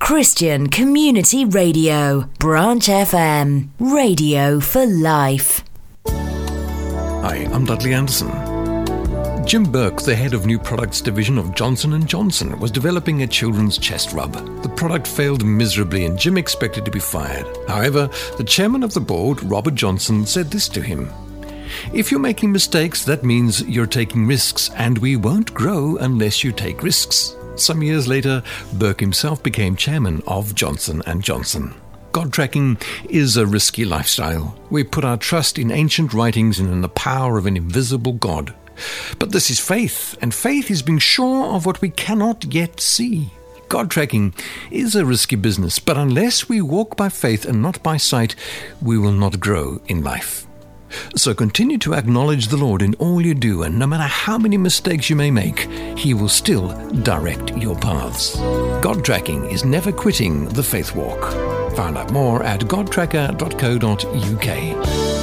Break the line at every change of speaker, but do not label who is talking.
Christian Community Radio, Branch FM, radio for life.
Hi, I'm Dudley Anderson. Jim Burke, the head of new products division of Johnson & Johnson, was developing a children's chest rub. The product failed miserably and Jim expected to be fired. However, the chairman of the board, Robert Johnson, said this to him: "If you're making mistakes, that means you're taking risks, and we won't grow unless you take risks." Some years later, Burke himself became chairman of Johnson & Johnson. God tracking is a risky lifestyle. We put our trust in ancient writings and in the power of an invisible God. But this is faith, and faith is being sure of what we cannot yet see. God tracking is a risky business, but unless we walk by faith and not by sight, we will not grow in life. So continue to acknowledge the Lord in all you do, and no matter how many mistakes you may make, He will still direct your paths. God tracking is never quitting the faith walk. Find out more at godtracker.co.uk.